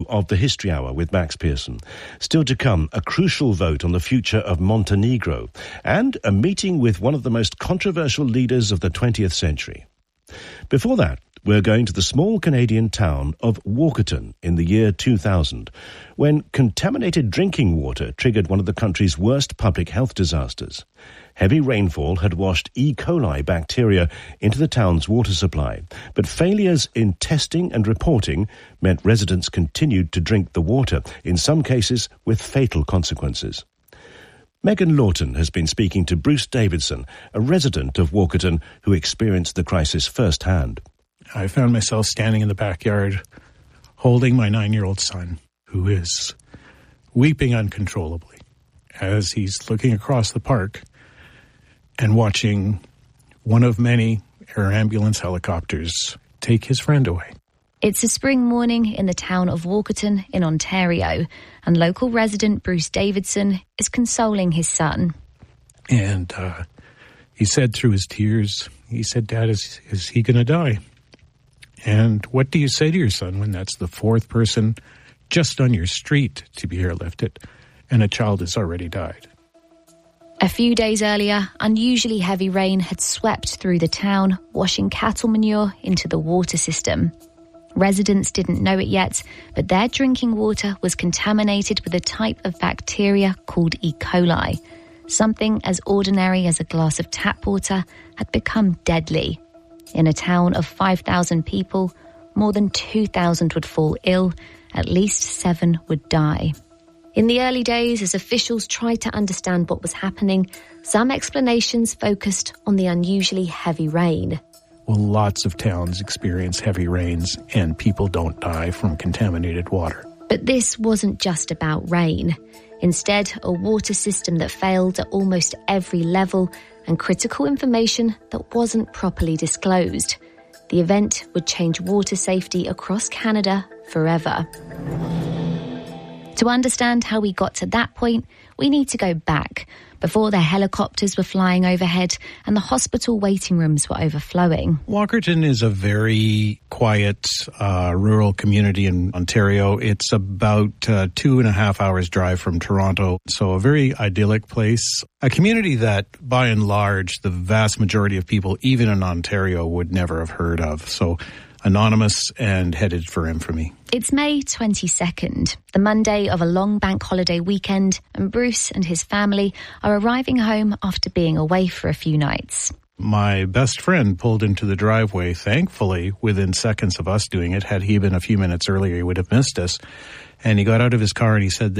of the History Hour with Max Pearson. Still to come, a crucial vote on the future of Montenegro and a meeting with one of the most controversial leaders of the 20th century. Before that, we're going to the small Canadian town of Walkerton in the year 2000, when contaminated drinking water triggered one of the country's worst public health disasters. Heavy rainfall had washed E. coli bacteria into the town's water supply, but failures in testing and reporting meant residents continued to drink the water, in some cases with fatal consequences. Megan Lawton has been speaking to Bruce Davidson, a resident of Walkerton who experienced the crisis firsthand. I found myself standing in the backyard holding my 9-year-old son, who is weeping uncontrollably as he's looking across the park and watching one of many air ambulance helicopters take his friend away. It's a spring morning in the town of Walkerton in Ontario, and local resident Bruce Davidson is consoling his son. And he said through his tears, he said, "Dad, is he going to die?" And what do you say to your son when that's the fourth person just on your street to be airlifted and a child has already died? A few days earlier, unusually heavy rain had swept through the town, washing cattle manure into the water system. Residents didn't know it yet, but their drinking water was contaminated with a type of bacteria called E. coli. Something as ordinary as a glass of tap water had become deadly. In a town of 5,000 people, more than 2,000 would fall ill, at least 7 would die. In the early days, as officials tried to understand what was happening, some explanations focused on the unusually heavy rain. Well, lots of towns experience heavy rains and people don't die from contaminated water. But this wasn't just about rain. Instead, a water system that failed at almost every level and critical information that wasn't properly disclosed. The event would change water safety across Canada forever. To understand how we got to that point, we need to go back, before the helicopters were flying overhead and the hospital waiting rooms were overflowing. Walkerton is a very quiet rural community in Ontario. It's about 2.5 hours drive from Toronto, so a very idyllic place. A community that, by and large, the vast majority of people, even in Ontario, would never have heard of. So anonymous and headed for infamy. It's May 22nd, the Monday of a long bank holiday weekend, and Bruce and his family are arriving home after being away for a few nights. My best friend pulled into the driveway, thankfully, within seconds of us doing it. Had he been a few minutes earlier, he would have missed us. And he got out of his car and he said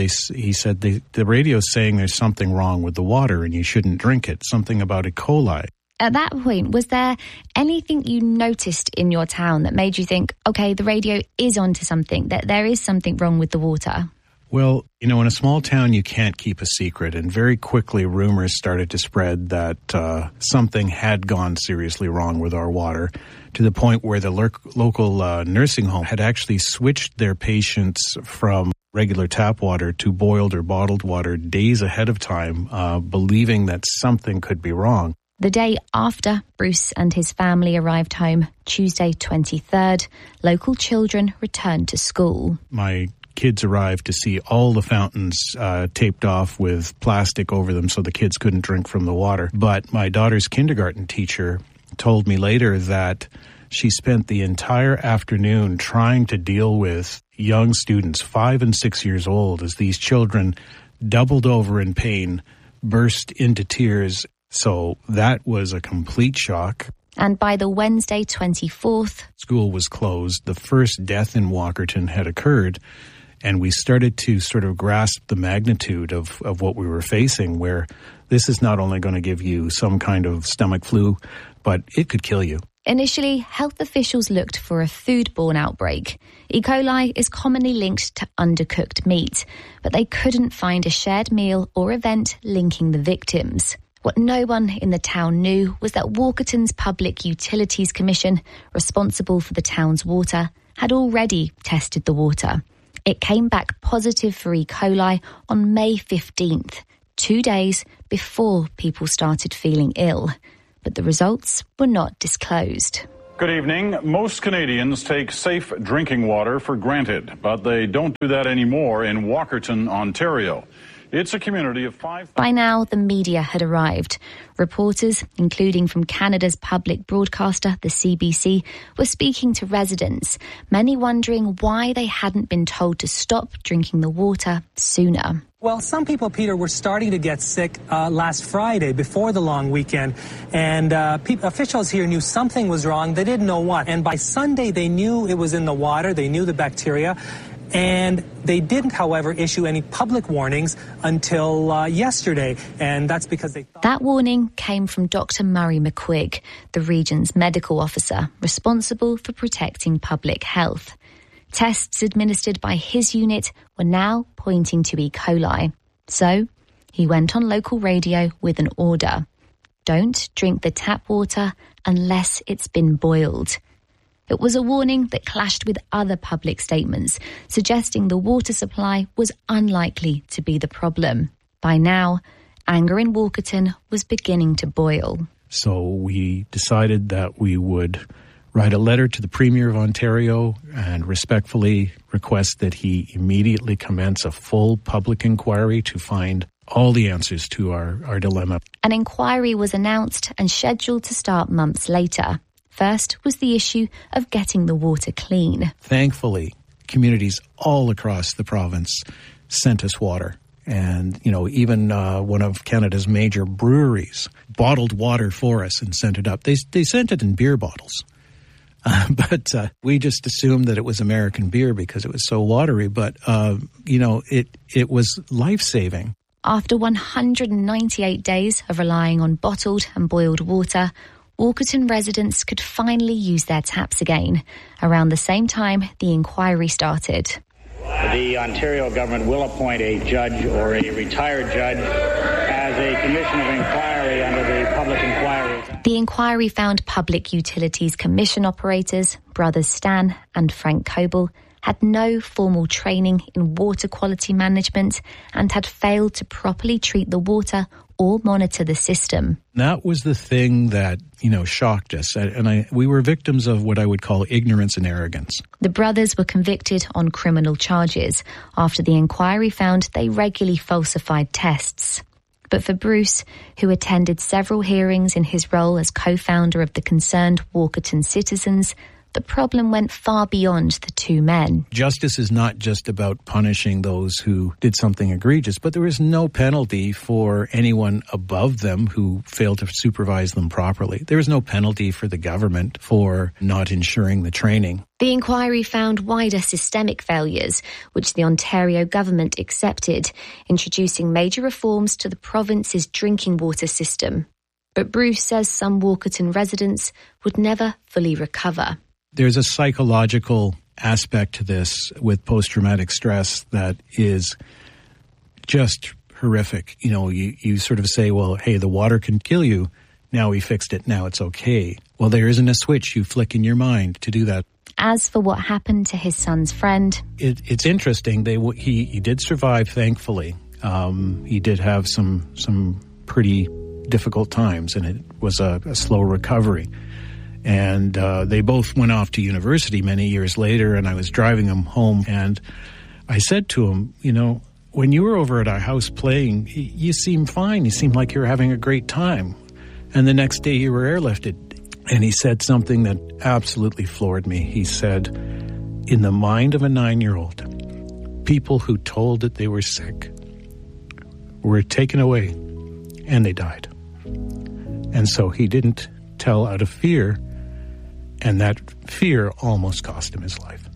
the radio's saying there's something wrong with the water and you shouldn't drink it, something about E. coli. At that point, was there anything you noticed in your town that made you think, okay, the radio is onto something, that there is something wrong with the water? Well, in a small town, you can't keep a secret. And very quickly, rumors started to spread that something had gone seriously wrong with our water, to the point where the local nursing home had actually switched their patients from regular tap water to boiled or bottled water days ahead of time, believing that something could be wrong. The day after Bruce and his family arrived home, Tuesday 23rd, local children returned to school. My kids arrived to see all the fountains taped off with plastic over them so the kids couldn't drink from the water. But my daughter's kindergarten teacher told me later that she spent the entire afternoon trying to deal with young students, 5 and 6 years old, as these children doubled over in pain, burst into tears. So that was a complete shock. And by the Wednesday 24th, school was closed. The first death in Walkerton had occurred, and we started to sort of grasp the magnitude of what we were facing, where this is not only going to give you some kind of stomach flu, but it could kill you. Initially, health officials looked for a foodborne outbreak. E. coli is commonly linked to undercooked meat, but they couldn't find a shared meal or event linking the victims. What no one in the town knew was that Walkerton's Public Utilities Commission, responsible for the town's water, had already tested the water. It came back positive for E. coli on May 15th, 2 days before people started feeling ill. But the results were not disclosed. Good evening. Most Canadians take safe drinking water for granted, but they don't do that anymore in Walkerton, Ontario. It's a community of 5,000. By now, the media had arrived. Reporters, including from Canada's public broadcaster, the CBC, were speaking to residents, many wondering why they hadn't been told to stop drinking the water sooner. Well, some people, Peter, were starting to get sick last Friday before the long weekend, and officials here knew something was wrong. They didn't know what. And by Sunday, they knew it was in the water. They knew the bacteria. And they didn't, however, issue any public warnings until yesterday. And that's because they thought... That warning came from Dr. Murray McQuigg, the region's medical officer responsible for protecting public health. Tests administered by his unit were now pointing to E. coli. So he went on local radio with an order. Don't drink the tap water unless it's been boiled. It was a warning that clashed with other public statements, suggesting the water supply was unlikely to be the problem. By now, anger in Walkerton was beginning to boil. So we decided that we would write a letter to the Premier of Ontario and respectfully request that he immediately commence a full public inquiry to find all the answers to our dilemma. An inquiry was announced and scheduled to start months later. First was the issue of getting the water clean. Thankfully, communities all across the province sent us water. And, even one of Canada's major breweries bottled water for us and sent it up. They sent it in beer bottles. But we just assumed that it was American beer because it was so watery. But, it was life-saving. After 198 days of relying on bottled and boiled water, Walkerton residents could finally use their taps again. Around the same time, the inquiry started. The Ontario government will appoint a judge or a retired judge as a commission of inquiry under the Public Inquiry. The inquiry found Public Utilities Commission operators, brothers Stan and Frank Coble, had no formal training in water quality management and had failed to properly treat the water or monitor the system. That was the thing that, shocked us. We were victims of what I would call ignorance and arrogance. The brothers were convicted on criminal charges after the inquiry found they regularly falsified tests. But for Bruce, who attended several hearings in his role as co-founder of the concerned Walkerton Citizens, the problem went far beyond the two men. Justice is not just about punishing those who did something egregious, but there is no penalty for anyone above them who failed to supervise them properly. There is no penalty for the government for not ensuring the training. The inquiry found wider systemic failures, which the Ontario government accepted, introducing major reforms to the province's drinking water system. But Bruce says some Walkerton residents would never fully recover. There's a psychological aspect to this with post-traumatic stress that is just horrific. You sort of say, well, hey, the water can kill you. Now we fixed it. Now it's okay. Well, there isn't a switch you flick in your mind to do that. As for what happened to his son's friend... It's interesting. He did survive, thankfully. He did have some pretty difficult times, and it was a slow recovery. And they both went off to university many years later, and I was driving them home, and I said to him, when you were over at our house playing, you seemed fine. You seemed like you were having a great time. And the next day you were airlifted. And he said something that absolutely floored me. He said, in the mind of a 9-year-old, people who told that they were sick were taken away, and they died. And so he didn't tell out of fear, and that fear almost cost him his life.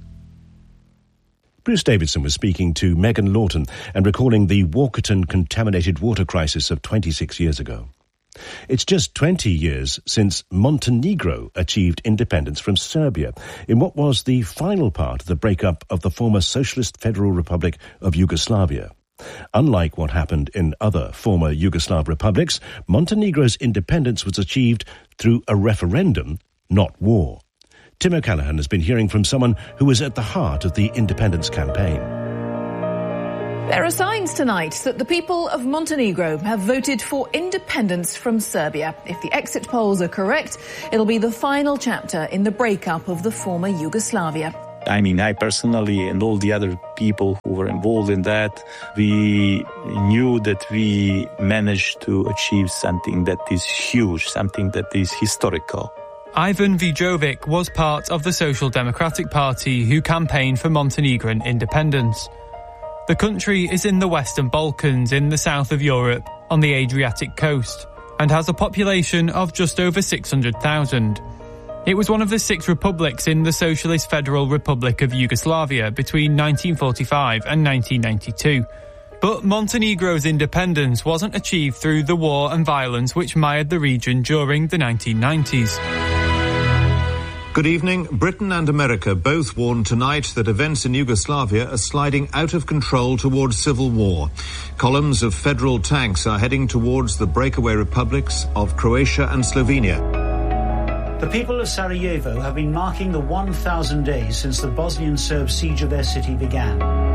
Bruce Davidson was speaking to Megan Lawton and recalling the Walkerton contaminated water crisis of 26 years ago. It's just 20 years since Montenegro achieved independence from Serbia in what was the final part of the breakup of the former Socialist Federal Republic of Yugoslavia. Unlike what happened in other former Yugoslav republics, Montenegro's independence was achieved through a referendum, not war. Tim O'Callaghan has been hearing from someone who was at the heart of the independence campaign. There are signs tonight that the people of Montenegro have voted for independence from Serbia. If the exit polls are correct, it'll be the final chapter in the breakup of the former Yugoslavia. I mean, I personally and all the other people who were involved in that, we knew that we managed to achieve something that is huge, something that is historical. Ivan Vidrovic was part of the Social Democratic Party who campaigned for Montenegrin independence. The country is in the Western Balkans in the south of Europe on the Adriatic coast and has a population of just over 600,000. It was one of the 6 republics in the Socialist Federal Republic of Yugoslavia between 1945 and 1992. But Montenegro's independence wasn't achieved through the war and violence which mired the region during the 1990s. Good evening. Britain and America both warned tonight that events in Yugoslavia are sliding out of control towards civil war. Columns of federal tanks are heading towards the breakaway republics of Croatia and Slovenia. The people of Sarajevo have been marking the 1,000 days since the Bosnian Serb siege of their city began.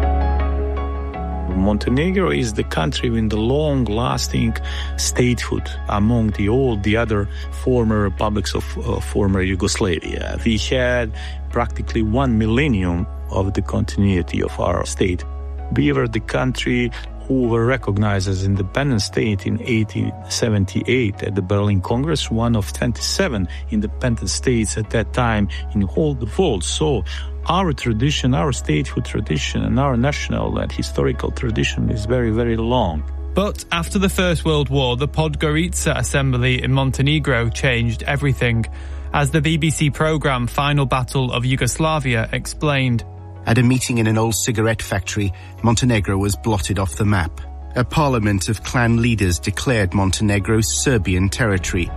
Montenegro is the country with the long-lasting statehood among all the other former republics of former Yugoslavia. We had practically 1 millennium of the continuity of our state. We were the country who were recognized as independent state in 1878 at the Berlin Congress, one of 27 independent states at that time in all the world. So our tradition, our statehood tradition, and our national and historical tradition is very, very long. But after the First World War, the Podgorica Assembly in Montenegro changed everything, as the BBC programme Final Battle of Yugoslavia explained. At a meeting in an old cigarette factory, Montenegro was blotted off the map. A parliament of clan leaders declared Montenegro Serbian territory.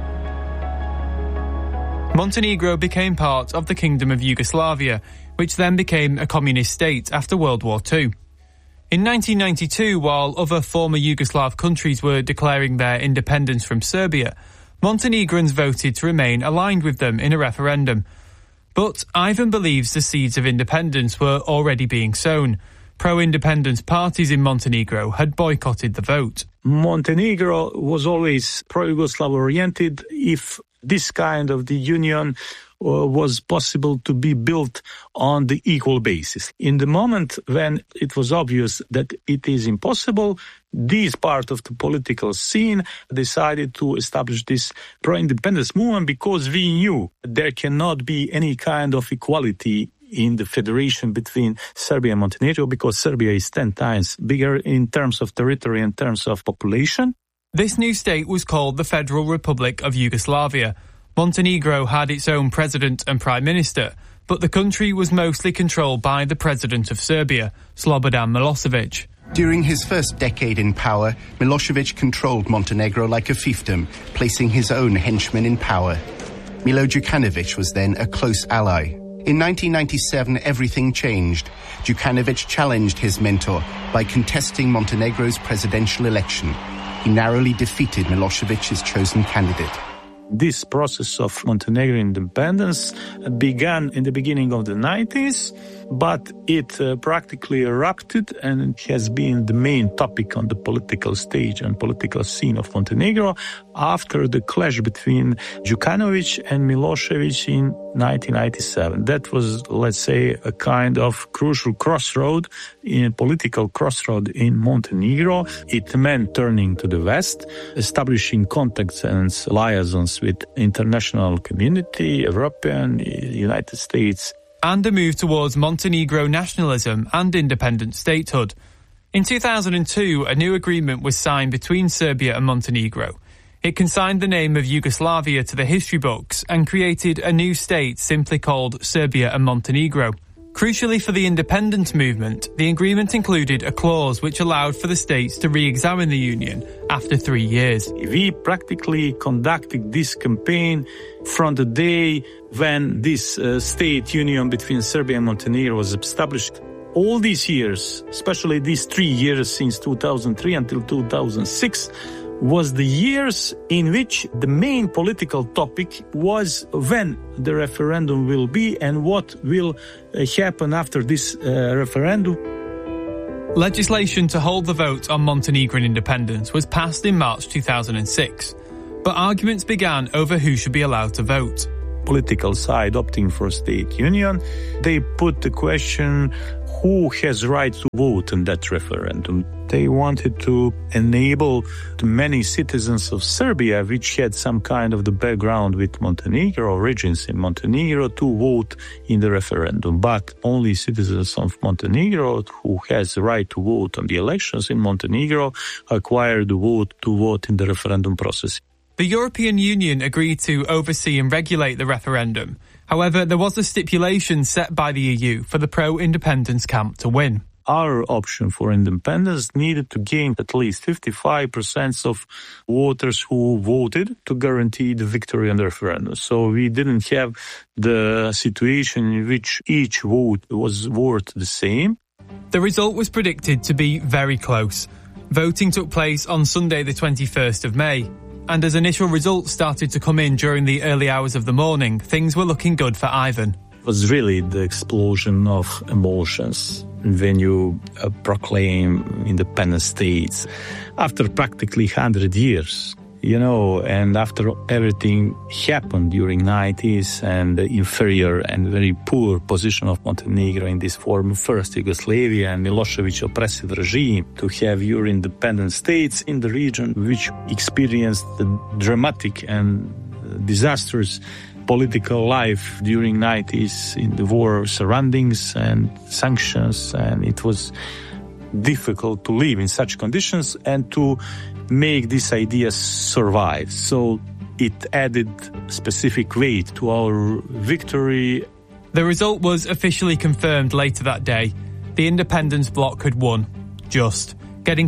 Montenegro became part of the Kingdom of Yugoslavia, which then became a communist state after World War II. In 1992, while other former Yugoslav countries were declaring their independence from Serbia, Montenegrins voted to remain aligned with them in a referendum. But Ivan believes the seeds of independence were already being sown. Pro-independence parties in Montenegro had boycotted the vote. Montenegro was always pro-Yugoslav oriented. If this kind of the union was possible to be built on the equal basis. In the moment when it was obvious that it is impossible, this part of the political scene decided to establish this pro-independence movement because we knew there cannot be any kind of equality in the federation between Serbia and Montenegro because Serbia is 10 times bigger in terms of territory and in terms of population. This new state was called the Federal Republic of Yugoslavia. Montenegro had its own president and prime minister, but the country was mostly controlled by the president of Serbia, Slobodan Milosevic. During his first decade in power, Milosevic controlled Montenegro like a fiefdom, placing his own henchmen in power. Milo Đukanović was then a close ally. In 1997, everything changed. Đukanović challenged his mentor by contesting Montenegro's presidential election. He narrowly defeated Milosevic's chosen candidate. This process of Montenegrin independence began in the beginning of the 90s, but it practically erupted and has been the main topic on the political stage and political scene of Montenegro after the clash between Đukanović and Milosevic in 1997. That was, let's say, a kind of crucial crossroad, in political crossroad in Montenegro. It meant turning to the West, establishing contacts and liaisons with international community, European, United States. And a move towards Montenegro nationalism and independent statehood. In 2002, a new agreement was signed between Serbia and Montenegro. It consigned the name of Yugoslavia to the history books and created a new state simply called Serbia and Montenegro. Crucially for the independence movement, the agreement included a clause which allowed for the states to re-examine the union after 3 years. We practically conducted this campaign from the day when this state union between Serbia and Montenegro was established. All these years, especially these 3 years since 2003 until 2006, was the years in which the main political topic was when the referendum will be and what will happen after this referendum. Legislation to hold the vote on Montenegrin independence was passed in March 2006, but arguments began over who should be allowed to vote. Political side opting for state union, they put the question who has right to vote in that referendum. They wanted to enable the many citizens of Serbia, which had some kind of the background with Montenegro, origins in Montenegro, to vote in the referendum. But only citizens of Montenegro who has the right to vote on the elections in Montenegro acquired the vote to vote in the referendum process. The European Union agreed to oversee and regulate the referendum. However, there was a stipulation set by the EU for the pro-independence camp to win. Our option for independence needed to gain at least 55% of voters who voted to guarantee the victory on the referendum. So we didn't have the situation in which each vote was worth the same. The result was predicted to be very close. Voting took place on Sunday the 21st of May. And as initial results started to come in during the early hours of the morning, things were looking good for Ivan. It was really the explosion of emotions when you proclaim independent states after practically 100 years. And after everything happened during 90s and the inferior and very poor position of Montenegro in this former first Yugoslavia and Milosevic oppressive regime, to have your independent states in the region which experienced the dramatic and disastrous political life during 90s in the war surroundings and sanctions, and it was difficult to live in such conditions and to make this idea survive. So it added specific weight to our victory. The result was officially confirmed later that day. The independence bloc had won, just getting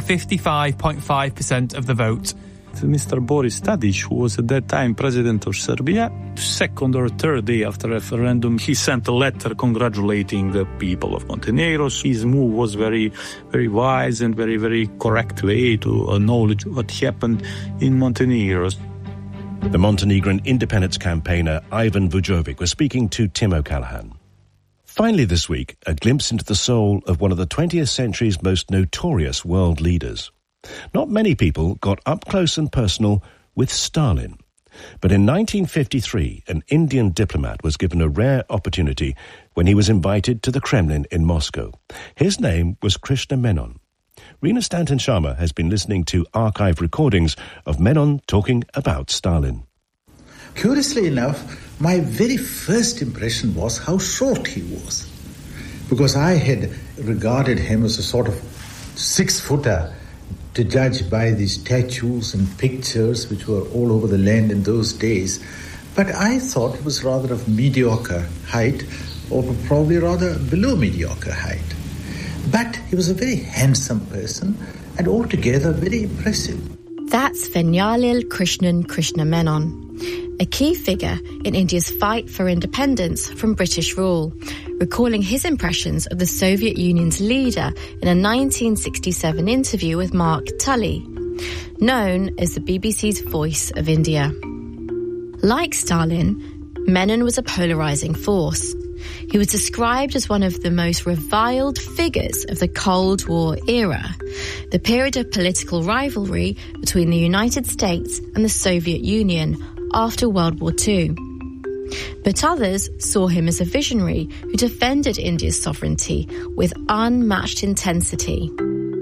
55.5% of the vote. Mr. Boris Tadic, who was at that time president of Serbia, second or third day after referendum, he sent a letter congratulating the people of Montenegro. His move was very, very wise and very, very correct way to acknowledge what happened in Montenegro. The Montenegrin independence campaigner Ivan Vujovic was speaking to Tim O'Callaghan. Finally this week, a glimpse into the soul of one of the 20th century's most notorious world leaders. Not many people got up close and personal with Stalin. But in 1953, an Indian diplomat was given a rare opportunity when he was invited to the Kremlin in Moscow. His name was Krishna Menon. Rina Stanton Sharma has been listening to archived recordings of Menon talking about Stalin. Curiously enough, my very first impression was how short he was, because I had regarded him as a sort of 6-footer, to judge by these statues and pictures which were all over the land in those days. But I thought he was rather of mediocre height, or probably rather below mediocre height. But he was a very handsome person and altogether very impressive. That's Venjalil Krishnan Krishna Menon, a key figure in India's fight for independence from British rule, recalling his impressions of the Soviet Union's leader in a 1967 interview with Mark Tully, known as the BBC's Voice of India. Like Stalin, Menon was a polarizing force. He was described as one of the most reviled figures of the Cold War era, the period of political rivalry between the United States and the Soviet Union after World War II. But others saw him as a visionary who defended India's sovereignty with unmatched intensity.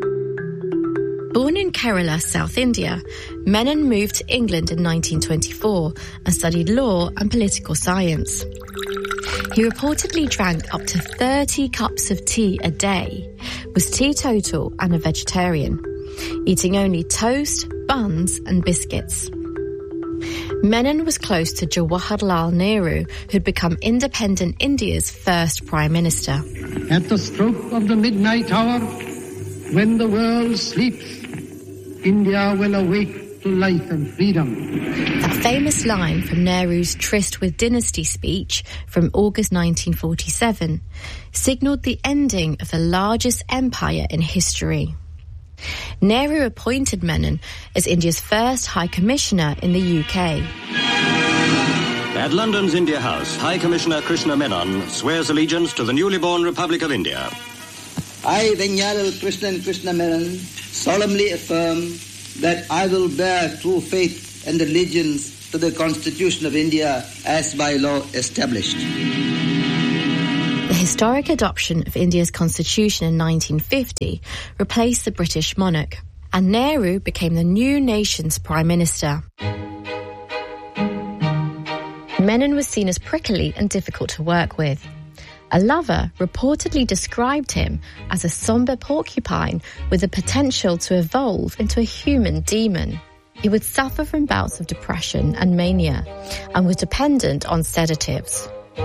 Born in Kerala, South India, Menon moved to England in 1924 and studied law and political science. He reportedly drank up to 30 cups of tea a day, was teetotal and a vegetarian, eating only toast, buns and biscuits. Menon was close to Jawaharlal Nehru, who'd become independent India's first Prime Minister. At the stroke of the midnight hour, when the world sleeps, India will awake to life and freedom. That famous line from Nehru's Tryst with Dynasty speech from August 1947 signalled the ending of the largest empire in history. Nehru appointed Menon as India's first High Commissioner in the UK. At London's India House, High Commissioner Krishna Menon swears allegiance to the newly born Republic of India. I, Venyalal Krishnan Krishna Menon, solemnly affirm that I will bear true faith and allegiance to the Constitution of India as by law established. The historic adoption of India's constitution in 1950 replaced the British monarch, and Nehru became the new nation's prime minister. Menon was seen as prickly and difficult to work with. A lover reportedly described him as a somber porcupine with the potential to evolve into a human demon. He would suffer from bouts of depression and mania and was dependent on sedatives.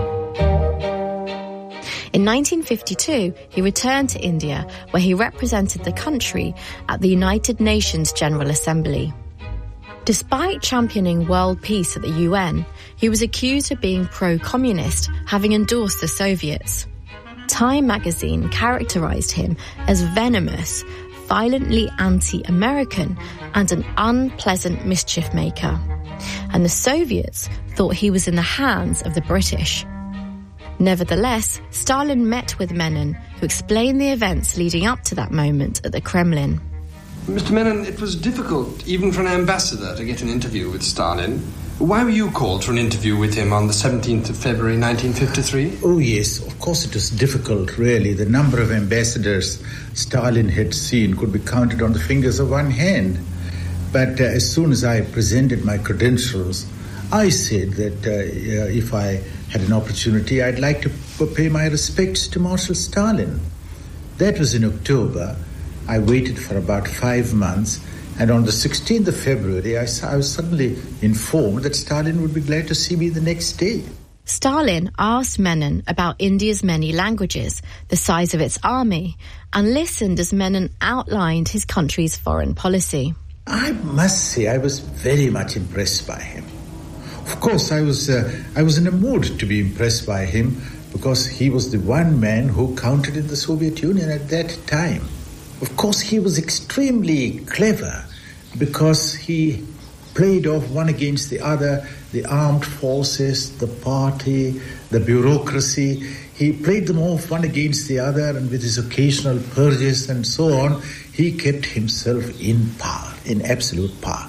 In 1952, he returned to India, where he represented the country at the United Nations General Assembly. Despite championing world peace at the UN, he was accused of being pro-communist, having endorsed the Soviets. Time magazine characterized him as venomous, violently anti-American, and an unpleasant mischief maker. And the Soviets thought he was in the hands of the British. Nevertheless, Stalin met with Menon, who explained the events leading up to that moment at the Kremlin. Mr. Menon, it was difficult, even for an ambassador, to get an interview with Stalin. Why were you called for an interview with him on the 17th of February 1953? Oh, yes, of course it was difficult, really. The number of ambassadors Stalin had seen could be counted on the fingers of one hand. But as soon as I presented my credentials, I said that if I had an opportunity, I'd like to pay my respects to Marshal Stalin. That was in October. I waited for about 5 months, and on the 16th of February, I was suddenly informed that Stalin would be glad to see me the next day. Stalin asked Menon about India's many languages, the size of its army, and listened as Menon outlined his country's foreign policy. I must say I was very much impressed by him. Of course, I was in a mood to be impressed by him because he was the one man who counted in the Soviet Union at that time. Of course, he was extremely clever because he played off one against the other, the armed forces, the party, the bureaucracy. He played them off one against the other, and with his occasional purges and so on, he kept himself in power, in absolute power.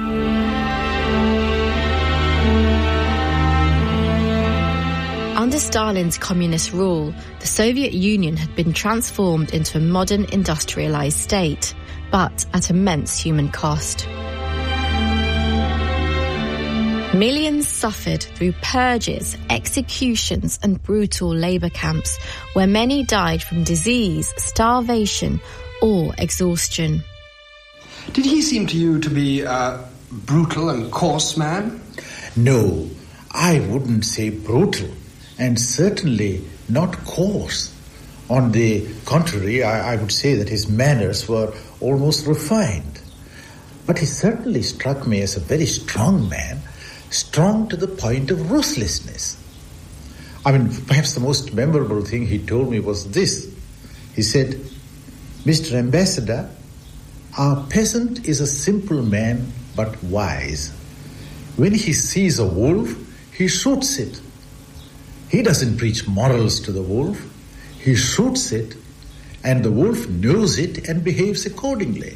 Under Stalin's communist rule, the Soviet Union had been transformed into a modern industrialized state, but at immense human cost. Millions suffered through purges, executions, and brutal labor camps, where many died from disease, starvation, or exhaustion. Did he seem to you to be a brutal and coarse man? No, I wouldn't say brutal, and certainly not coarse. On the contrary, I would say that his manners were almost refined. But he certainly struck me as a very strong man, strong to the point of ruthlessness. I mean, perhaps the most memorable thing he told me was this. He said, "Mr. Ambassador, our peasant is a simple man but wise. When he sees a wolf, he shoots it. He doesn't preach morals to the wolf. He shoots it, and the wolf knows it and behaves accordingly."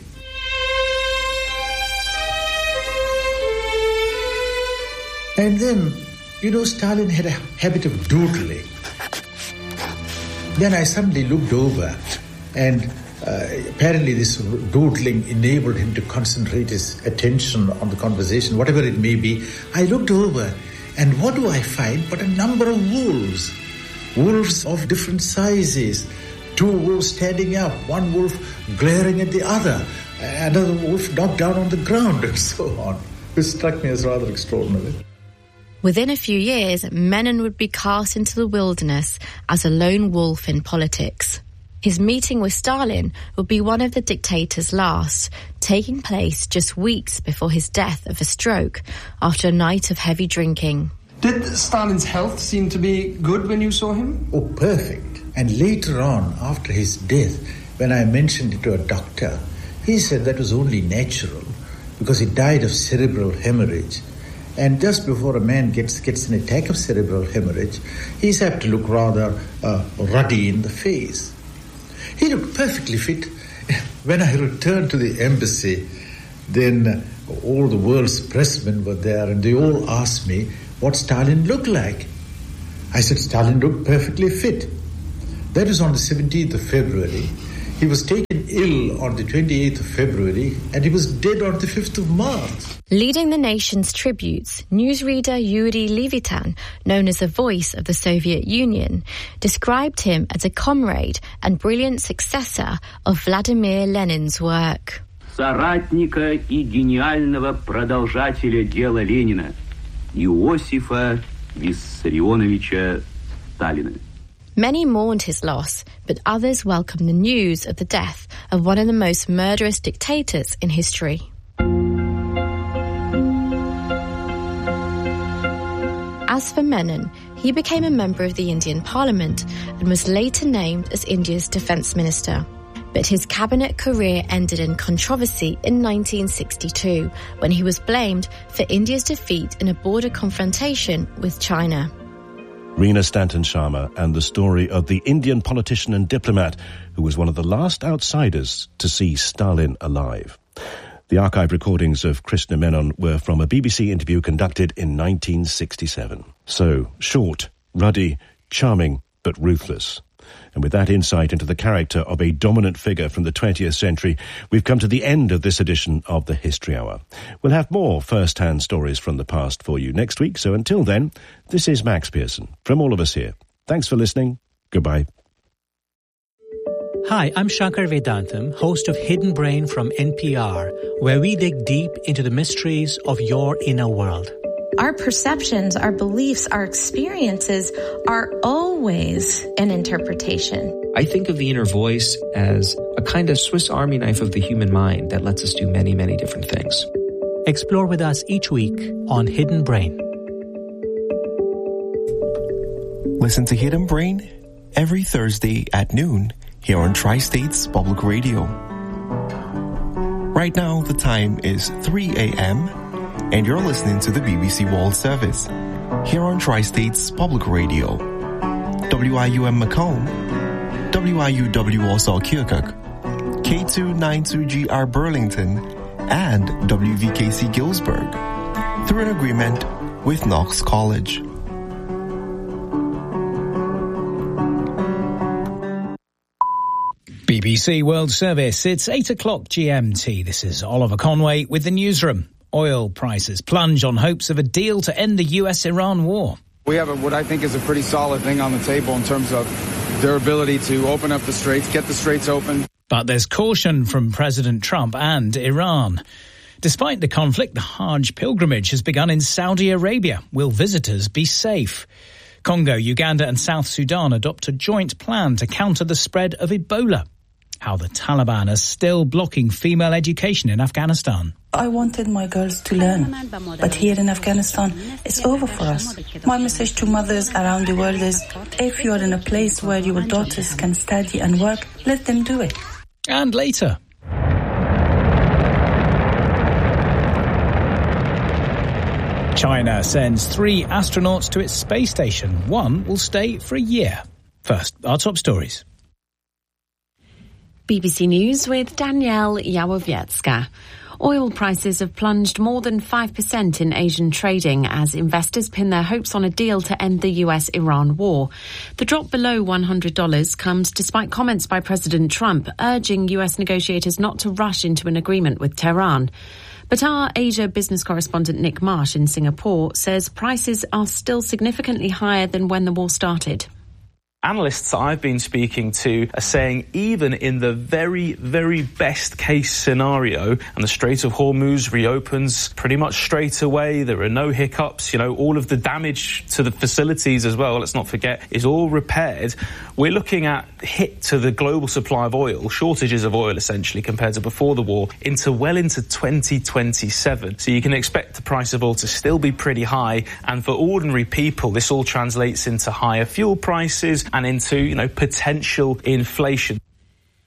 And then, Stalin had a habit of doodling. Then I suddenly looked over, and apparently this doodling enabled him to concentrate his attention on the conversation, whatever it may be. I looked over, and what do I find but a number of wolves? Wolves of different sizes. 2 wolves standing up, 1 wolf glaring at the other, another wolf knocked down on the ground, and so on. This struck me as rather extraordinary. Within a few years, Menon would be cast into the wilderness as a lone wolf in politics. His meeting with Stalin would be one of the dictator's last, taking place just weeks before his death of a stroke after a night of heavy drinking. Did Stalin's health seem to be good when you saw him? Oh, perfect. And later on, after his death, when I mentioned it to a doctor, he said that was only natural because he died of cerebral hemorrhage. And just before a man gets an attack of cerebral hemorrhage, he's apt to look rather ruddy in the face. He looked perfectly fit. When I returned to the embassy, then all the world's pressmen were there and they all asked me what Stalin looked like. I said Stalin looked perfectly fit. That was on the 17th of February. He was taken ill on the 28th of February and he was dead on the 5th of March. Leading the nation's tributes, newsreader Yuri Levitan, known as the voice of the Soviet Union, described him as a comrade and brilliant successor of Vladimir Lenin's work. Соратника и гениального продолжателя дела Ленина, Иосифа Виссарионовича Сталина. Many mourned his loss, but others welcomed the news of the death of one of the most murderous dictators in history. As for Menon, he became a member of the Indian Parliament and was later named as India's defence minister. But his cabinet career ended in controversy in 1962 when he was blamed for India's defeat in a border confrontation with China. Reena Stanton Sharma and the story of the Indian politician and diplomat who was one of the last outsiders to see Stalin alive. The archive recordings of Krishna Menon were from a BBC interview conducted in 1967. So, short, ruddy, charming, but ruthless. And with that insight into the character of a dominant figure from the 20th century, we've come to the end of this edition of the History Hour. We'll have more first-hand stories from the past for you next week, so until then, this is Max Pearson from all of us here. Thanks for listening. Goodbye. Hi, I'm Shankar Vedantam, host of Hidden Brain from NPR, where we dig deep into the mysteries of your inner world. Our perceptions, our beliefs, our experiences are always an interpretation. I think of the inner voice as a kind of Swiss Army knife of the human mind that lets us do many, many different things. Explore with us each week on Hidden Brain. Listen to Hidden Brain every Thursday at noon here on Tri-States Public Radio. Right now, the time is 3 a.m., and you're listening to the BBC World Service here on Tri-States Public Radio. WIUM Macomb, WIUW Warsaw Kirkuk, K292GR Burlington, and WVKC Gillsburg through an agreement with Knox College. BBC World Service, it's 8 o'clock GMT. This is Oliver Conway with the newsroom. Oil prices plunge on hopes of a deal to end the US-Iran war. We have what I think is a pretty solid thing on the table in terms of their ability to open up the straits, get the straits open. But there's caution from President Trump and Iran. Despite the conflict, the Hajj pilgrimage has begun in Saudi Arabia. Will visitors be safe? Congo, Uganda and South Sudan adopt a joint plan to counter the spread of Ebola. How the Taliban are still blocking female education in Afghanistan. I wanted my girls to learn, but here in Afghanistan, it's over for us. My message to mothers around the world is, if you are in a place where your daughters can study and work, let them do it. And later, China sends 3 astronauts to its space station. 1 will stay for a year. First, our top stories. BBC News with Danielle Yawowiecka. Oil prices have plunged more than 5% in Asian trading as investors pin their hopes on a deal to end the US-Iran war. The drop below $100 comes despite comments by President Trump urging US negotiators not to rush into an agreement with Tehran. But our Asia business correspondent Nick Marsh in Singapore says prices are still significantly higher than when the war started. Analysts I've been speaking to are saying even in the very, very best case scenario, and the Strait of Hormuz reopens pretty much straight away, there are no hiccups, all of the damage to the facilities as well, let's not forget, is all repaired. We're looking at hit to the global supply of oil, shortages of oil essentially compared to before the war, well into 2027. So you can expect the price of oil to still be pretty high, and for ordinary people this all translates into higher fuel prices and into, potential inflation.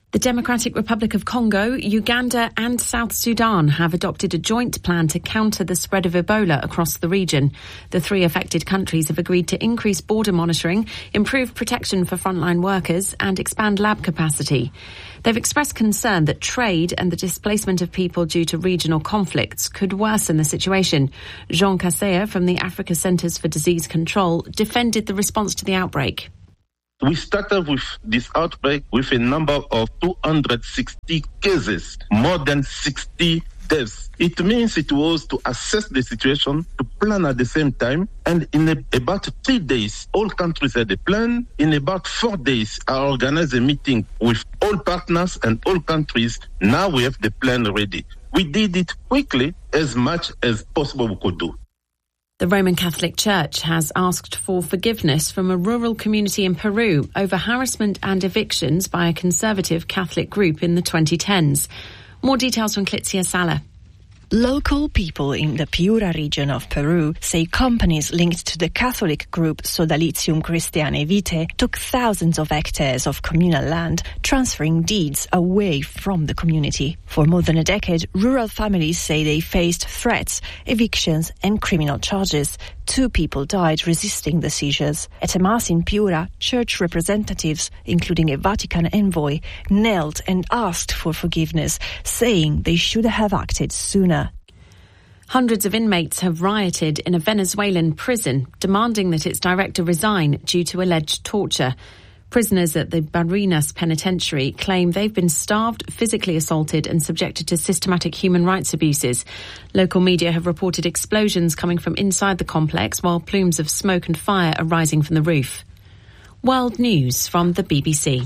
The Democratic Republic of Congo, Uganda and South Sudan have adopted a joint plan to counter the spread of Ebola across the region. The three affected countries have agreed to increase border monitoring, improve protection for frontline workers and expand lab capacity. They've expressed concern that trade and the displacement of people due to regional conflicts could worsen the situation. Jean Kaseya from the Africa Centres for Disease Control defended the response to the outbreak. We started with this outbreak with a number of 260 cases, more than 60 deaths. It means it was to assess the situation, to plan at the same time, and in about 3 days, all countries had a plan. In about 4 days, I organized a meeting with all partners and all countries. Now we have the plan ready. We did it quickly, as much as possible we could do. The Roman Catholic Church has asked for forgiveness from a rural community in Peru over harassment and evictions by a conservative Catholic group in the 2010s. More details from Clitzia Sala. Local people in the Piura region of Peru say companies linked to the Catholic group Sodalitium Christianae Vitae took thousands of hectares of communal land, transferring deeds away from the community. For more than a decade, rural families say they faced threats, evictions and criminal charges. 2 people died resisting the seizures. At a mass in Piura, church representatives, including a Vatican envoy, knelt and asked for forgiveness, saying they should have acted sooner. Hundreds of inmates have rioted in a Venezuelan prison, demanding that its director resign due to alleged torture. Prisoners at the Barinas Penitentiary claim they've been starved, physically assaulted and subjected to systematic human rights abuses. Local media have reported explosions coming from inside the complex, while plumes of smoke and fire are rising from the roof. World News from the BBC.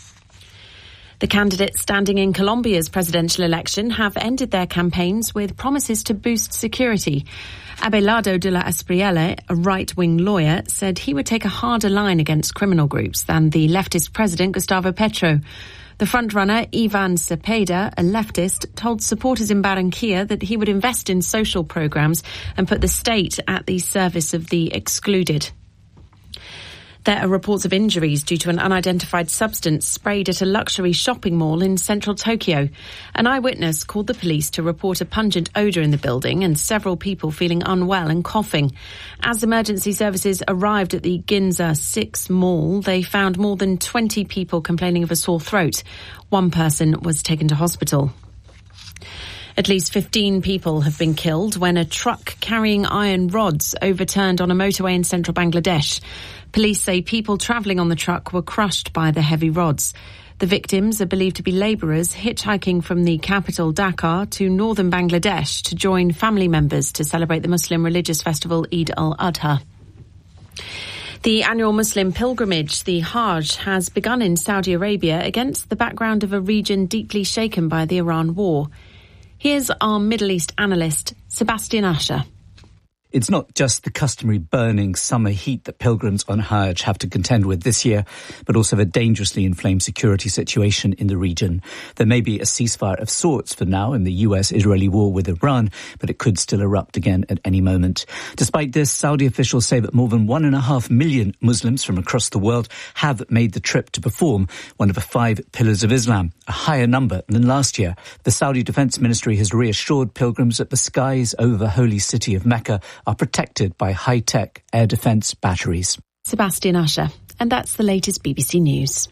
The candidates standing in Colombia's presidential election have ended their campaigns with promises to boost security. Abelardo de la Espriella, a right-wing lawyer, said he would take a harder line against criminal groups than the leftist president Gustavo Petro. The frontrunner, Ivan Cepeda, a leftist, told supporters in Barranquilla that he would invest in social programs and put the state at the service of the excluded. There are reports of injuries due to an unidentified substance sprayed at a luxury shopping mall in central Tokyo. An eyewitness called the police to report a pungent odour in the building and several people feeling unwell and coughing. As emergency services arrived at the Ginza 6 mall, they found more than 20 people complaining of a sore throat. 1 person was taken to hospital. At least 15 people have been killed when a truck carrying iron rods overturned on a motorway in central Bangladesh. Police say people travelling on the truck were crushed by the heavy rods. The victims are believed to be labourers hitchhiking from the capital Dhaka to northern Bangladesh to join family members to celebrate the Muslim religious festival Eid al-Adha. The annual Muslim pilgrimage, the Hajj, has begun in Saudi Arabia against the background of a region deeply shaken by the Iran war. Here's our Middle East analyst, Sebastian Asher. It's not just the customary burning summer heat that pilgrims on Hajj have to contend with this year, but also the dangerously inflamed security situation in the region. There may be a ceasefire of sorts for now in the US-Israeli war with Iran, but it could still erupt again at any moment. Despite this, Saudi officials say that more than 1.5 million Muslims from across the world have made the trip to perform one of the 5 pillars of Islam, a higher number than last year. The Saudi Defense Ministry has reassured pilgrims that the skies over the holy city of Mecca are protected by high-tech air defence batteries. Sebastian Asher. And that's the latest BBC News.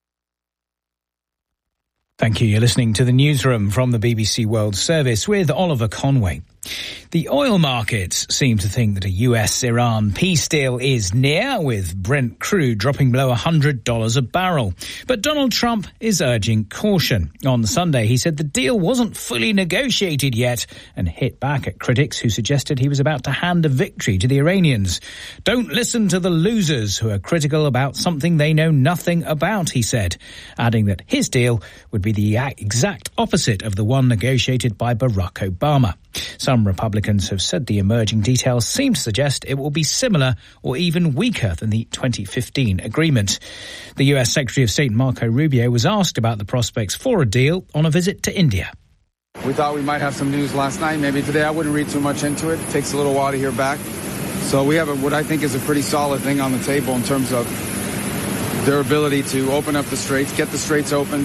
Thank you. You're listening to the newsroom from the BBC World Service with Oliver Conway. The oil markets seem to think that a US-Iran peace deal is near, with Brent crude dropping below $100 a barrel. But Donald Trump is urging caution. On Sunday, he said the deal wasn't fully negotiated yet and hit back at critics who suggested he was about to hand a victory to the Iranians. Don't listen to the losers who are critical about something they know nothing about, he said, adding that his deal would be the exact opposite of the one negotiated by Barack Obama. Some Republicans have said the emerging details seem to suggest it will be similar or even weaker than the 2015 agreement. The US Secretary of State Marco Rubio was asked about the prospects for a deal on a visit to India. We thought we might have some news last night. Maybe today. I wouldn't read too much into it. It takes a little while to hear back. So we have what I think is a pretty solid thing on the table in terms of their ability to open up the straits, get the straits open,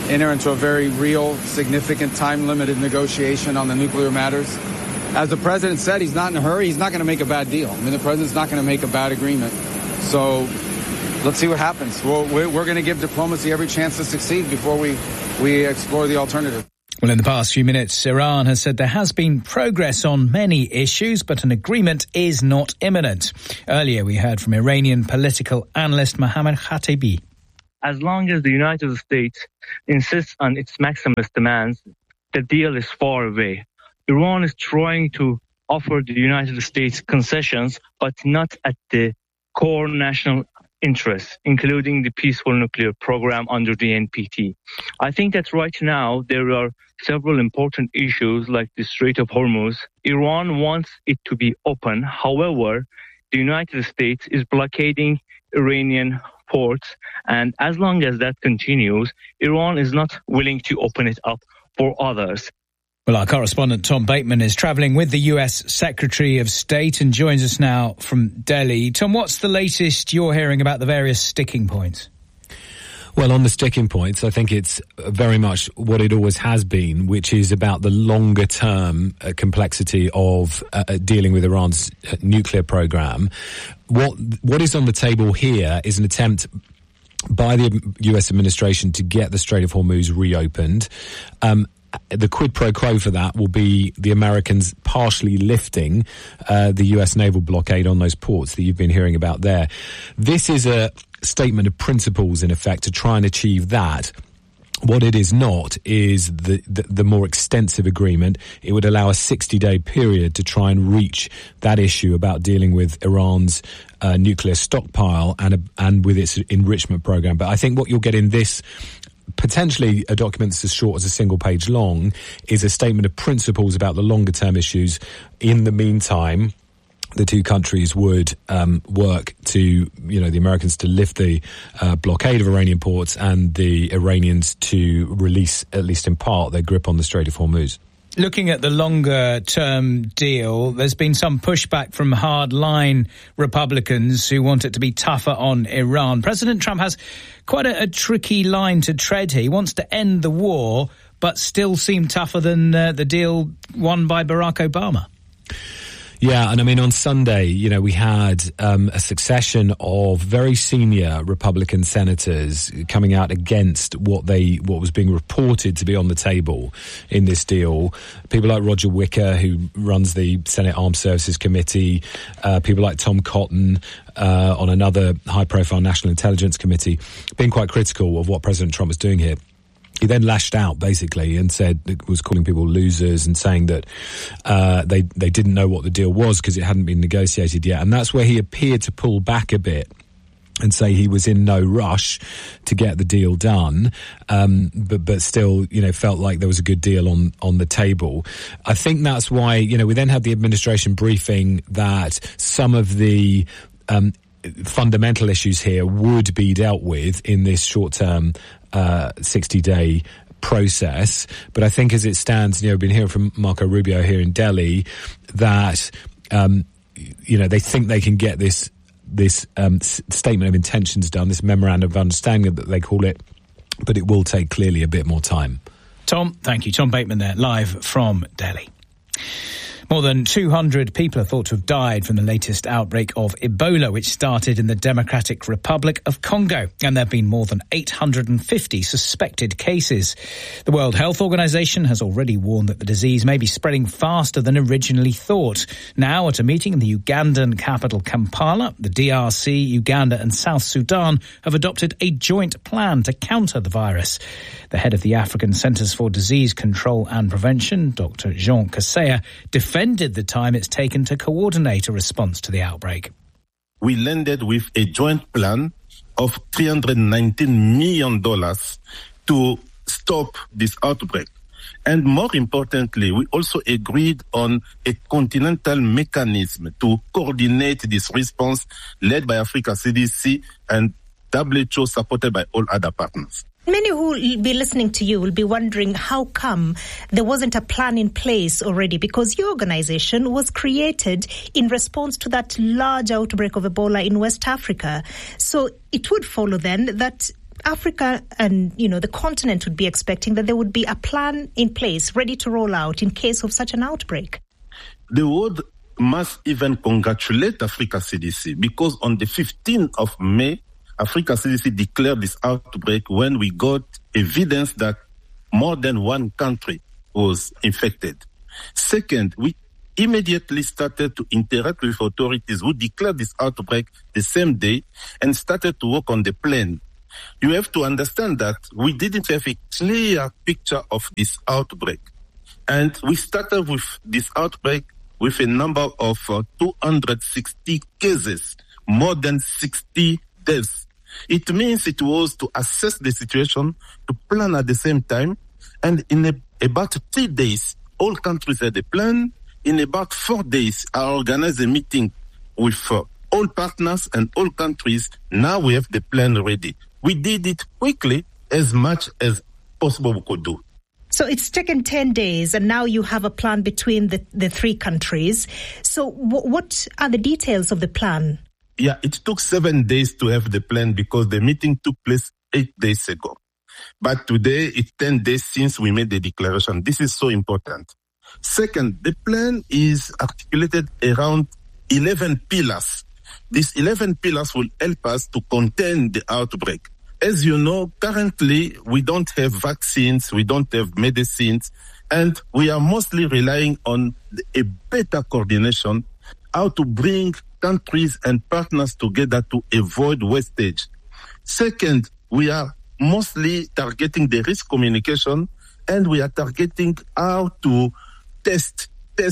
enter into a very real, significant, time-limited negotiation on the nuclear matters. As the president said, he's not in a hurry. He's not going to make a bad deal. I mean, the president's not going to make a bad agreement. So let's see what happens. We're going to give diplomacy every chance to succeed before we explore the alternative. Well, in the past few minutes, Iran has said there has been progress on many issues, but an agreement is not imminent. Earlier, we heard from Iranian political analyst Mohammad Khatibi. As long as the United States insists on its maximalist demands, the deal is far away. Iran is trying to offer the United States concessions, but not at the core national interests, including the peaceful nuclear program under the NPT. I think that right now there are several important issues like the Strait of Hormuz. Iran wants it to be open. However, the United States is blockading Iranian ports, and as long as that continues, Iran is not willing to open it up for others. Well, our correspondent Tom Bateman is travelling with the US Secretary of State and joins us now from Delhi. Tom, what's the latest you're hearing about the various sticking points? Well, on the sticking points, I think it's very much what it always has been, which is about the longer-term complexity of dealing with Iran's nuclear program. What is on the table here is an attempt by the US administration to get the Strait of Hormuz reopened. The quid pro quo for that will be the Americans partially lifting the US naval blockade on those ports that you've been hearing about there. This is a statement of principles, in effect, to try and achieve that. What it is not is the more extensive agreement. It would allow a 60-day period to try and reach that issue about dealing with Iran's nuclear stockpile and with its enrichment program. But I think what you'll get in this, potentially a document that's as short as a single page long, is a statement of principles about the longer term issues. In the meantime, the two countries would work to, the Americans to lift the blockade of Iranian ports and the Iranians to release, at least in part, their grip on the Strait of Hormuz. Looking at the longer-term deal, there's been some pushback from hard-line Republicans who want it to be tougher on Iran. President Trump has quite a tricky line to tread here. He wants to end the war, but still seem tougher than the deal won by Barack Obama. Yeah, and I mean, on Sunday, we had a succession of very senior Republican senators coming out against what was being reported to be on the table in this deal. People like Roger Wicker, who runs the Senate Armed Services Committee, people like Tom Cotton on another high-profile National Intelligence Committee, being quite critical of what President Trump was doing here. He then lashed out, basically, and was calling people losers and saying that they didn't know what the deal was because it hadn't been negotiated yet. And that's where he appeared to pull back a bit and say he was in no rush to get the deal done, but still, felt like there was a good deal on the table. I think that's why, we then had the administration briefing that some of the fundamental issues here would be dealt with in this short-term 60-day process. But I think as it stands, we've been hearing from Marco Rubio here in Delhi that, they think they can get this statement of intentions done, this memorandum of understanding that they call it, but it will take clearly a bit more time. Tom, thank you. Tom Bateman there, live from Delhi. More than 200 people are thought to have died from the latest outbreak of Ebola, which started in the Democratic Republic of Congo. And there have been more than 850 suspected cases. The World Health Organization has already warned that the disease may be spreading faster than originally thought. Now, at a meeting in the Ugandan capital Kampala, the DRC, Uganda and South Sudan have adopted a joint plan to counter the virus. The head of the African Centers for Disease Control and Prevention, Dr. Jean Kaseya, defended the time it's taken to coordinate a response to the outbreak. We landed with a joint plan of $319 million to stop this outbreak. And more importantly, we also agreed on a continental mechanism to coordinate this response led by Africa CDC and WHO, supported by all other partners. Many who will be listening to you will be wondering how come there wasn't a plan in place already, because your organization was created in response to that large outbreak of Ebola in West Africa. So it would follow then that Africa and, the continent would be expecting that there would be a plan in place ready to roll out in case of such an outbreak. The world must even congratulate Africa CDC because on the 15th of May, Africa CDC declared this outbreak when we got evidence that more than one country was infected. Second, we immediately started to interact with authorities who declared this outbreak the same day and started to work on the plan. You have to understand that we didn't have a clear picture of this outbreak. And we started with this outbreak with a number of 260 cases, more than 60 deaths. It means it was to assess the situation, to plan at the same time, and in about 3 days, all countries had a plan. In about 4 days, I organized a meeting with all partners and all countries. Now we have the plan ready. We did it quickly, as much as possible we could do. So it's taken 10 days, and now you have a plan between the three countries. So what are the details of the plan? Yeah, it took 7 days to have the plan because the meeting took place 8 days ago. But today, it's 10 days since we made the declaration. This is so important. Second, the plan is articulated around 11 pillars. These 11 pillars will help us to contain the outbreak. As you know, currently, we don't have vaccines, we don't have medicines, and we are mostly relying on a better coordination, how to bring countries and partners together to avoid wastage. Second, we are mostly targeting the risk communication, and we are targeting how to test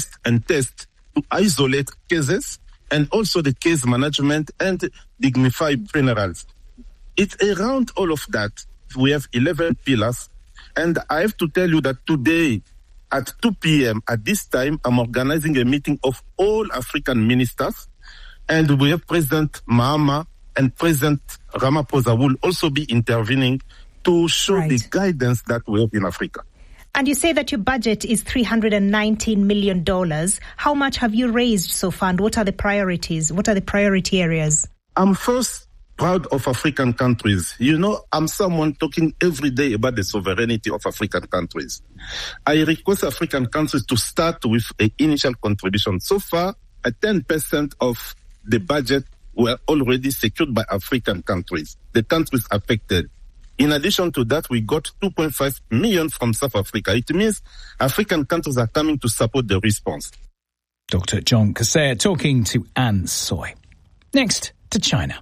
to isolate cases, and also the case management and dignified funerals. It's around all of that. We have 11 pillars, and I have to tell you that today at 2 p.m. at this time, I'm organizing a meeting of all African ministers, and we have President Mahama and President Ramaphosa will also be intervening to show the guidance that we have in Africa. And you say that your budget is $319 million. How much have you raised so far, and what are the priorities? What are the priority areas? I'm first proud of African countries. I'm someone talking every day about the sovereignty of African countries. I request African countries to start with an initial contribution. So far, 10% of the budget were already secured by African countries, the countries affected. In addition to that, we got 2.5 million from South Africa. It means African countries are coming to support the response. Dr. John Kaseya talking to Anne Soy. Next, to China.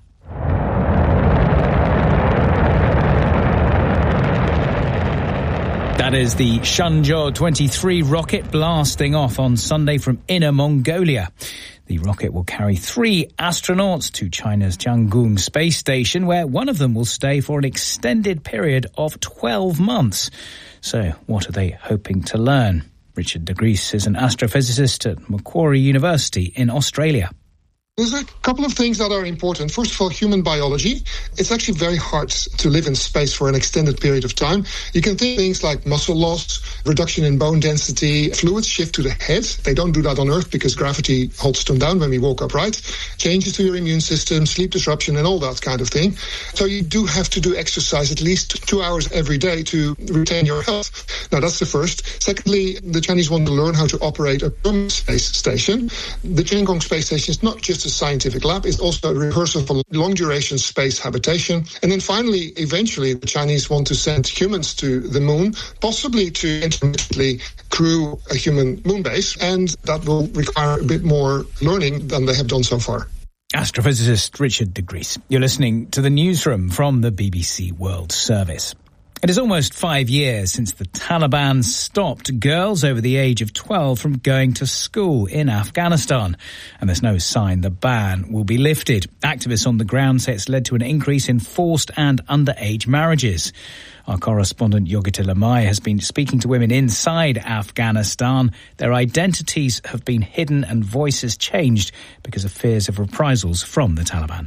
That is the Shenzhou 23 rocket blasting off on Sunday from Inner Mongolia. The rocket will carry 3 astronauts to China's Tiangong space station, where one of them will stay for an extended period of 12 months. So what are they hoping to learn? Richard de Gries is an astrophysicist at Macquarie University in Australia. There's a couple of things that are important. First of all, human biology. It's actually very hard to live in space for an extended period of time. You can think things like muscle loss, reduction in bone density, fluids shift to the head. They don't do that on Earth because gravity holds them down when we walk upright. Changes to your immune system, sleep disruption, and all that kind of thing. So you do have to do exercise at least 2 hours every day to retain your health. Now, that's the first. Secondly, the Chinese want to learn how to operate a permanent space station. The Tiangong space station is not just a scientific lab, it's also a rehearsal for long-duration space habitation. And then finally, eventually, the Chinese want to send humans to the moon, possibly to intermittently crew a human moon base, and that will require a bit more learning than they have done so far. Astrophysicist Richard de Gries. You're listening to the newsroom from the BBC World Service. It is almost 5 years since the Taliban stopped girls over the age of 12 from going to school in Afghanistan, and there's no sign the ban will be lifted. Activists on the ground say it's led to an increase in forced and underage marriages. Our correspondent Yogita Lamai has been speaking to women inside Afghanistan. Their identities have been hidden and voices changed because of fears of reprisals from the Taliban.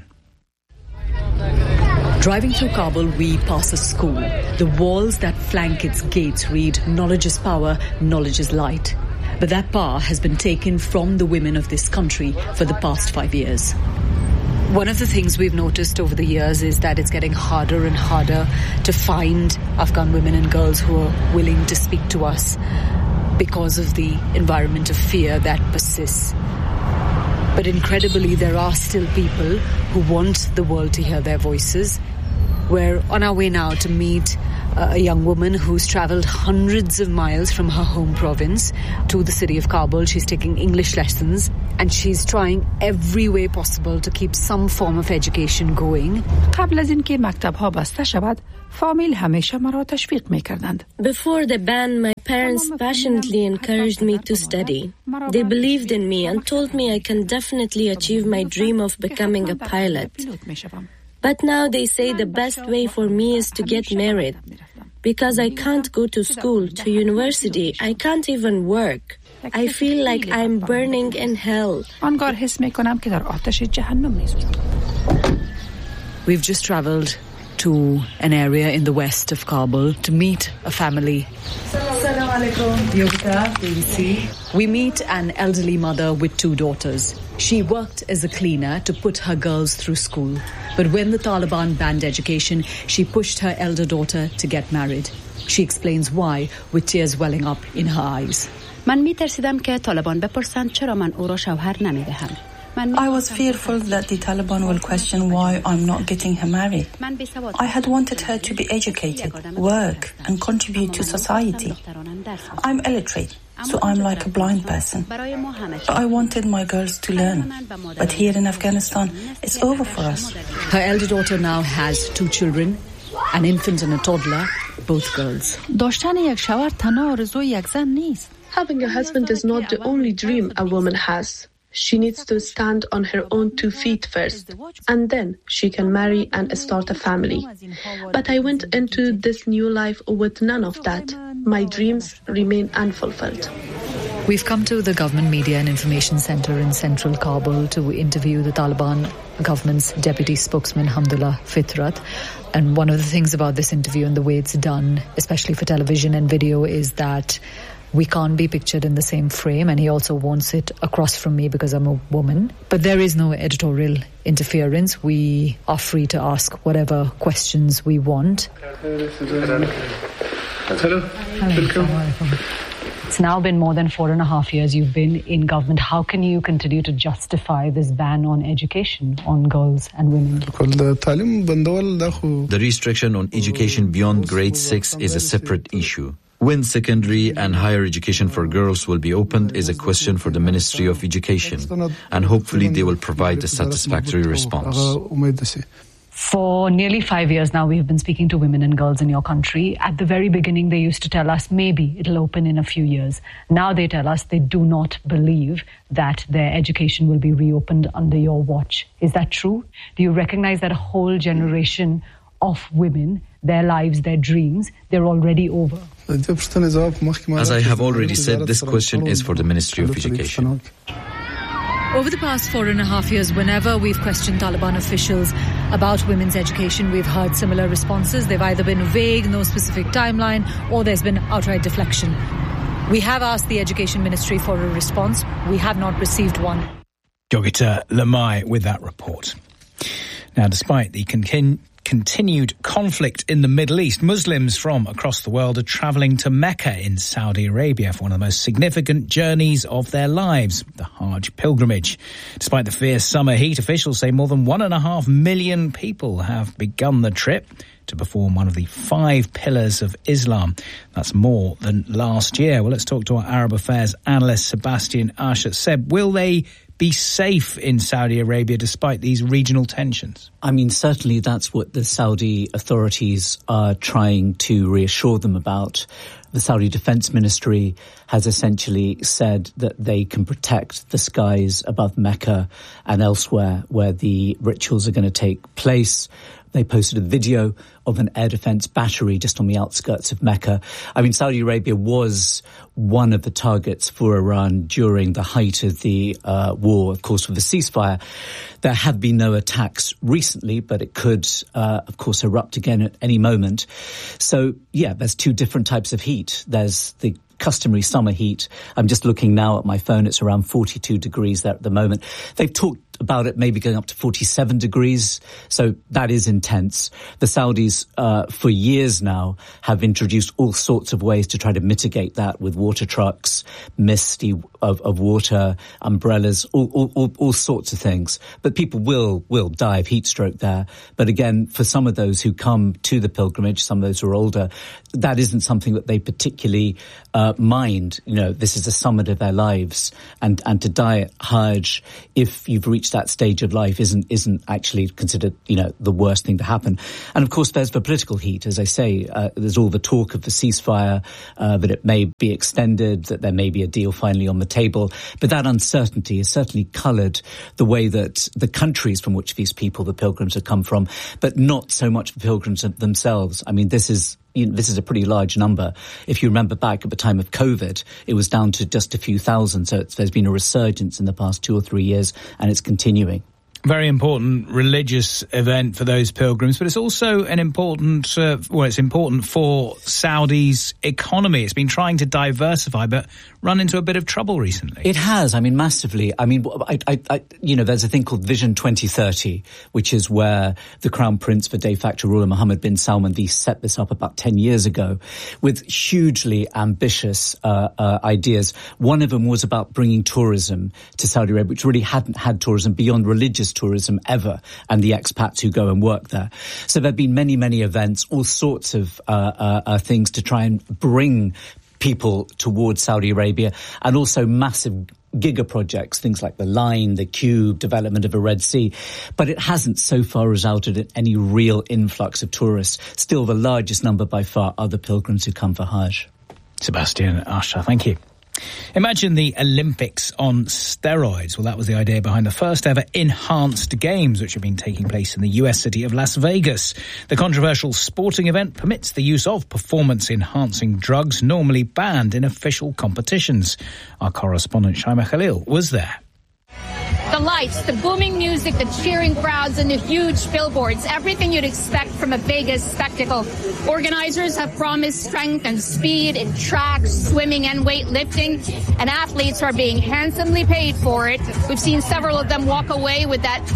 Driving through Kabul, we pass a school. The walls that flank its gates read, "Knowledge is power, knowledge is light." But that power has been taken from the women of this country for the past 5 years. One of the things we've noticed over the years is that it's getting harder and harder to find Afghan women and girls who are willing to speak to us because of the environment of fear that persists. But incredibly, there are still people who want the world to hear their voices. We're on our way now to meet a young woman who's travelled hundreds of miles from her home province to the city of Kabul. She's taking English lessons and she's trying every way possible to keep some form of education going. Before the ban, my parents passionately encouraged me to study. They believed in me and told me I can definitely achieve my dream of becoming a pilot. But now they say the best way for me is to get married. Because I can't go to school, to university, I can't even work. I feel like I'm burning in hell. We've just travelled to an area in the west of Kabul to meet a family. We meet an elderly mother with 2 daughters. She worked as a cleaner to put her girls through school. But when the Taliban banned education, she pushed her elder daughter to get married. She explains why, with tears welling up in her eyes. I was fearful that the Taliban will question why I'm not getting her married. I had wanted her to be educated, work, and contribute to society. I'm illiterate, so I'm like a blind person. But I wanted my girls to learn. But here in Afghanistan, it's over for us. Her elder daughter now has 2 children, an infant and a toddler, both girls. Having a husband is not the only dream a woman has. She needs to stand on her own 2 feet first, and then she can marry and start a family. But I went into this new life with none of that. My dreams remain unfulfilled. We've come to the Government Media and Information Centre in central Kabul to interview the Taliban government's deputy spokesman, Hamdullah Fitrat. And one of the things about this interview and the way it's done, especially for television and video, is that we can't be pictured in the same frame, and he also won't sit across from me because I'm a woman. But there is no editorial interference. We are free to ask whatever questions we want. It's now been more than 4.5 years you've been in government. How can you continue to justify this ban on education on girls and women? The restriction on education beyond grade 6 is a separate issue. When secondary and higher education for girls will be opened is a question for the Ministry of Education, and hopefully they will provide a satisfactory response. For nearly 5 years now, we've been speaking to women and girls in your country. At the very beginning, they used to tell us maybe it'll open in a few years. Now they tell us they do not believe that their education will be reopened under your watch. Is that true? Do you recognize that a whole generation of women, their lives, their dreams, they're already over? As I have already said, this question is for the Ministry of Education. Over the past 4.5 years, whenever we've questioned Taliban officials about women's education, we've heard similar responses. They've either been vague, no specific timeline, or there's been outright deflection. We have asked the Education Ministry for a response. We have not received one. Yogita Lamai with that report. Now, despite the continued conflict in the Middle East, Muslims from across the world are travelling to Mecca in Saudi Arabia for one of the most significant journeys of their lives, the Hajj pilgrimage. Despite the fierce summer heat, officials say more than 1.5 million people have begun the trip to perform one of the 5 pillars of Islam. That's more than last year. Well, let's talk to our Arab Affairs analyst, Sebastian Asher. Seb, will they be safe in Saudi Arabia despite these regional tensions? I mean, certainly that's what the Saudi authorities are trying to reassure them about. The Saudi Defense Ministry has essentially said that they can protect the skies above Mecca and elsewhere where the rituals are going to take place. They posted a video of an air defense battery just on the outskirts of Mecca. I mean, Saudi Arabia was one of the targets for Iran during the height of the war, of course, with the ceasefire. There have been no attacks recently, but it could, of course, erupt again at any moment. So, yeah, there's 2 different types of heat. There's the customary summer heat. I'm just looking now at my phone. It's around 42 degrees there at the moment. They've talked about it maybe going up to 47 degrees. So that is intense. The Saudis, for years now, have introduced all sorts of ways to try to mitigate that with water trucks, mist of water, umbrellas, all sorts of things. But people will die of heat stroke there. But again, for some of those who come to the pilgrimage, some of those who are older, that isn't something that they particularly mind. You know, this is the summit of their lives, and to die at Hajj, if you've reached that stage of life, isn't actually considered, you know, the worst thing to happen. And of course, there's the political heat. As I say, there's all the talk of the ceasefire, that it may be extended, that there may be a deal finally on the table. But that uncertainty has certainly coloured the way that the countries from which these people, the pilgrims, have come from, but not so much the pilgrims themselves. I mean, this is a pretty large number. If you remember back at the time of COVID, it was down to just a few thousand. So there's been a resurgence in the past 2 or 3 years, and it's continuing. Very important religious event for those pilgrims, but it's also an important, it's important for Saudi's economy. It's been trying to diversify, but run into a bit of trouble recently. It has, I mean, massively. I mean, there's a thing called Vision 2030, which is where the Crown Prince, the de facto ruler, Mohammed bin Salman, set this up about 10 years ago with hugely ambitious ideas. One of them was about bringing tourism to Saudi Arabia, which really hadn't had tourism beyond religious tourism ever, and the expats who go and work there. So there have been many, many events, all sorts of things to try and bring people towards Saudi Arabia, and also massive giga projects, things like the Line, the Cube, development of a Red Sea. But it hasn't so far resulted in any real influx of tourists. Still the largest number by far are the pilgrims who come for Hajj. Sebastian Usher, thank you. Imagine the Olympics on steroids. Well, that was the idea behind the first ever enhanced games, which have been taking place in the US city of Las Vegas. The controversial sporting event permits the use of performance-enhancing drugs normally banned in official competitions. Our correspondent Shaima Khalil was there. The lights, the booming music, the cheering crowds, and the huge billboards, everything you'd expect from a Vegas spectacle. Organizers have promised strength and speed in track, swimming, and weightlifting, and athletes are being handsomely paid for it. We've seen several of them walk away with that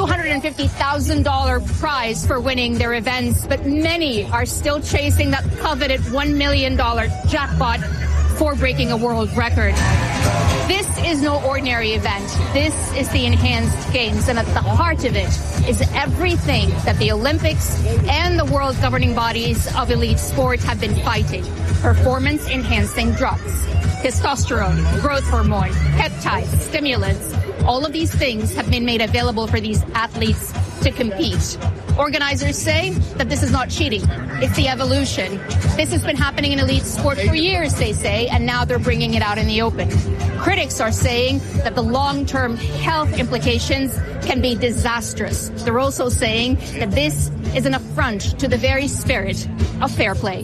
$250,000 prize for winning their events, but many are still chasing that coveted $1 million jackpot for breaking a world record. This is no ordinary event. This is the Enhanced Games, and at the heart of it is everything that the Olympics and the world governing bodies of elite sport have been fighting. Performance-enhancing drugs, testosterone, growth hormone, peptides, stimulants. All of these things have been made available for these athletes to compete. Organizers say that this is not cheating. It's the evolution. This has been happening in elite sport for years, they say, and now they're bringing it out in the open. Critics are saying that the long-term health implications can be disastrous. They're also saying that this is an affront to the very spirit of fair play.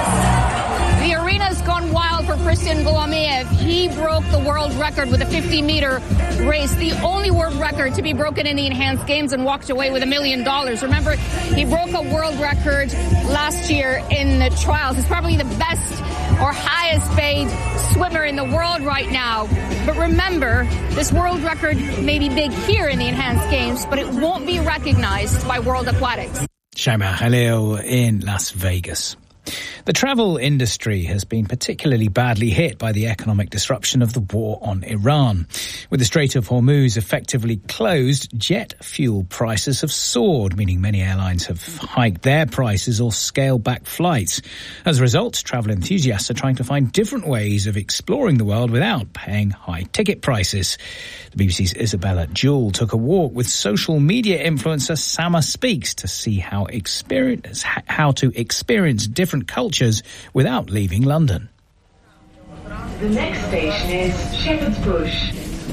The arena's gone wild for Christian Golomiev. He broke the world record with a 50-meter race, the only world record to be broken in the Enhanced Games, and walked away with $1 million. Remember, he broke a world record last year in the trials. He's probably the best or highest paid swimmer in the world right now. But remember, this world record may be big here in the Enhanced Games, but it won't be recognized by World Aquatics. Shaima Khalil in Las Vegas. The travel industry has been particularly badly hit by the economic disruption of the war on Iran. With the Strait of Hormuz effectively closed, jet fuel prices have soared, meaning many airlines have hiked their prices or scaled back flights. As a result, travel enthusiasts are trying to find different ways of exploring the world without paying high ticket prices. The BBC's Isabella Jewell took a walk with social media influencer Sama Speaks to see how to experience different cultures without leaving London. The next station is Shepherd's Bush.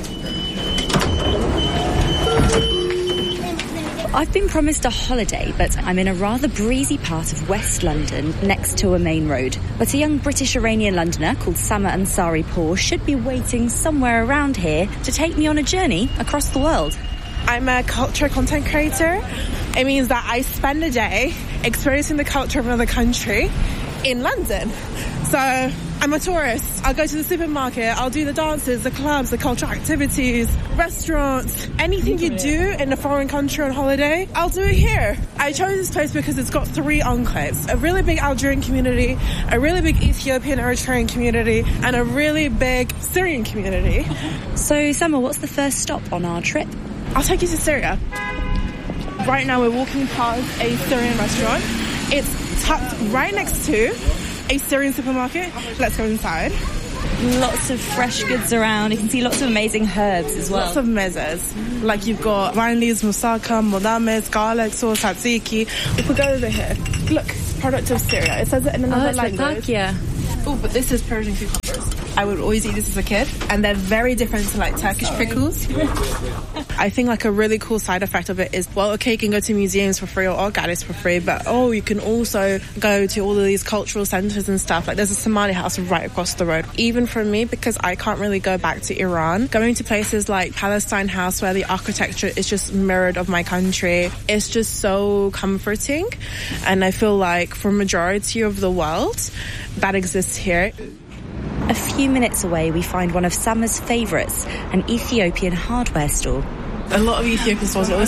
I've been promised a holiday, but I'm in a rather breezy part of West London next to a main road. But a young British-Iranian Londoner called Sama Ansari Paul should be waiting somewhere around here to take me on a journey across the world. I'm a culture content creator. It means that I spend a day experiencing the culture of another country in London. So I'm a tourist. I'll go to the supermarket, I'll do the dances, the clubs, the cultural activities, restaurants, anything you do in a foreign country on holiday, I'll do it here. I chose this place because it's got 3 enclaves, a really big Algerian community, a really big Ethiopian Eritrean community, and a really big Syrian community. So, Summer, what's the first stop on our trip? I'll take you to Syria. Right now we're walking past a Syrian restaurant. It's tucked right next to a Syrian supermarket. Let's go inside. Lots of fresh goods around. You can see lots of amazing herbs as well. Lots of mezes. Like you've got vine leaves, moussaka, modames, garlic sauce, tzatziki. We could go over here. Look, product of Syria. It says it in another language. Oh, but this is Persian cucumbers. I would always eat this as a kid, and they're very different to like Turkish pickles. I think like a really cool side effect of it is, well, okay, you can go to museums for free or art galleries for free, but you can also go to all of these cultural centers and stuff. Like there's a Somali house right across the road. Even for me, because I can't really go back to Iran, going to places like Palestine House where the architecture is just mirrored of my country, it's just so comforting. And I feel like for majority of the world, that exists here. A few minutes away, we find one of Summer's favourites, an Ethiopian hardware store. A lot of Ethiopian stores are